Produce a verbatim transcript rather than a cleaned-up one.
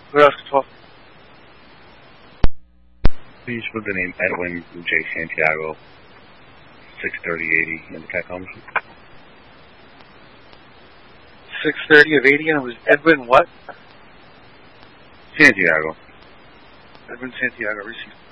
Who else can talk? Please put the name Edwin J. Santiago, six thirty eighty in the Catcoms. six thirty of eighty, and it was Edwin what? Santiago. Edwin Santiago, receive.